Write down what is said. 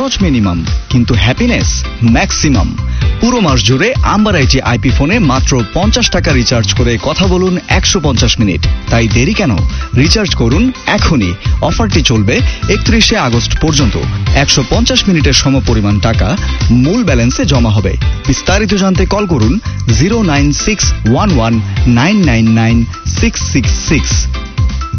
খরচ মিনিমাম কিন্তু happiness maximum. পুরো মাস জুড়ে আম্বার আইটি আইপি ফোনে মাত্র 50 টাকা রিচার্জ করে কথা বলুন 150 মিনিট। তাই দেরি কেন? রিচার্জ করুন এখনই। অফারটি চলবে 31 আগস্ট পর্যন্ত। 150 মিনিটের সমপরিমাণ টাকা মূল ব্যালেন্সে জমা হবে। বিস্তারিত জানতে কল করুন 09611999666।